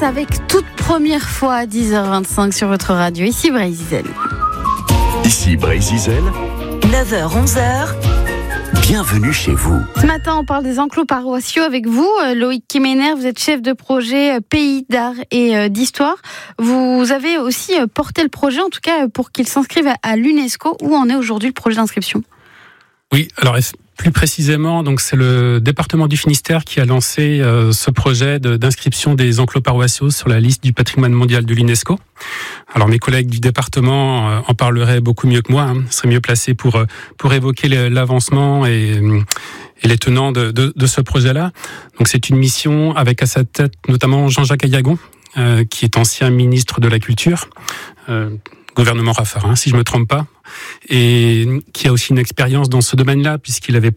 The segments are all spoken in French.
avec toute première fois à 10h25 sur votre radio. Ici Brésil. Ici Brésil, 9h-11h. Bienvenue chez vous. Ce matin, on parle des enclos paroissiaux avec vous. Loïc Kemener, vous êtes chef de projet Pays d'art et d'histoire. Vous avez aussi porté le projet, en tout cas pour qu'il s'inscrive à l'UNESCO. Où en est aujourd'hui le projet d'inscription ? Oui, alors plus précisément, donc c'est le département du Finistère qui a lancé ce projet d'inscription des enclos paroissiaux sur la liste du patrimoine mondial de l'UNESCO. Alors mes collègues du département en parleraient beaucoup mieux que moi, seraient mieux placés pour évoquer l'avancement et les tenants de ce projet-là. Donc c'est une mission avec à sa tête notamment Jean-Jacques Ayagon, qui est ancien ministre de la Culture, gouvernement Raffarin, si je me trompe pas, et qui a aussi une expérience dans ce domaine-là, puisqu'il avait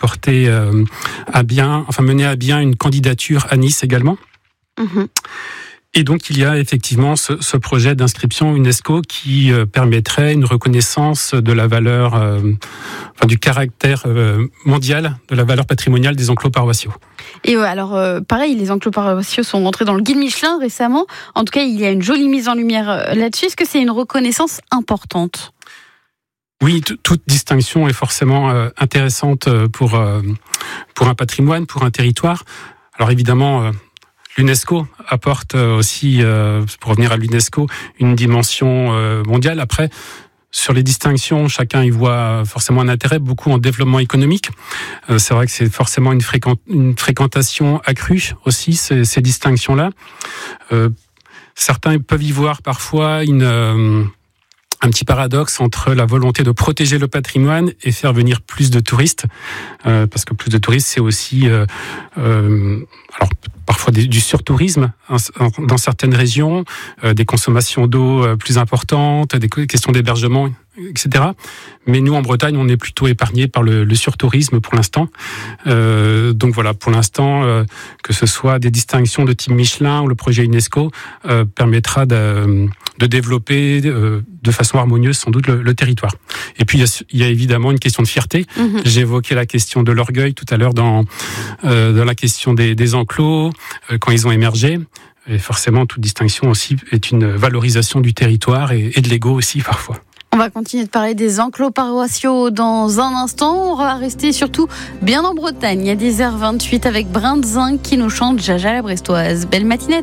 mené à bien une candidature à Nice également. Mmh. Et donc, il y a effectivement ce projet d'inscription UNESCO qui permettrait une reconnaissance de la valeur, du caractère mondial, de la valeur patrimoniale des enclos paroissiaux. Et alors, pareil, les enclos paroissiaux sont rentrés dans le guide Michelin récemment. En tout cas, il y a une jolie mise en lumière là-dessus. Est-ce que c'est une reconnaissance importante ? Oui, toute distinction est forcément intéressante pour un patrimoine, pour un territoire. Alors évidemment, l'UNESCO apporte aussi, pour revenir à l'UNESCO, une dimension mondiale. Après, sur les distinctions, chacun y voit forcément un intérêt, beaucoup en développement économique. C'est vrai que c'est forcément une fréquentation accrue aussi, ces distinctions-là. Certains peuvent y voir parfois un petit paradoxe entre la volonté de protéger le patrimoine et faire venir plus de touristes, parce que plus de touristes, c'est aussi parfois du surtourisme dans certaines régions, des consommations d'eau plus importantes, des questions d'hébergement, etc. Mais nous, en Bretagne, on est plutôt épargnés par le surtourisme pour l'instant. Donc voilà, pour l'instant, que ce soit des distinctions de type Michelin ou le projet UNESCO, permettra de développer de façon harmonieuse sans doute le territoire. Et puis il y a évidemment une question de fierté. Mmh. J'ai évoqué la question de l'orgueil tout à l'heure dans la question des enclos, quand ils ont émergé. Et forcément, toute distinction aussi est une valorisation du territoire et de l'ego aussi parfois. On va continuer de parler des enclos paroissiaux dans un instant. On va rester surtout bien en Bretagne. Il y a 10h28 avec Brin de Zinc qui nous chante Jaja la Brestoise. Belle matinette.